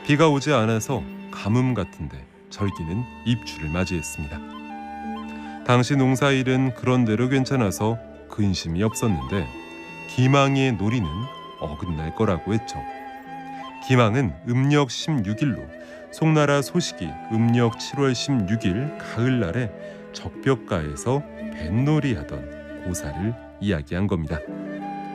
비가 오지 않아서 가뭄 같은데 절기는 입추를 맞이했습니다. 당시 농사일은 그런대로 괜찮아서 근심이 없었는데 기망의 놀이는 어긋날 거라고 했죠. 기망은 음력 16일로 송나라 소식이 음력 7월 16일 가을날에 적벽가에서 뱃놀이 하던 고사를 이야기한 겁니다.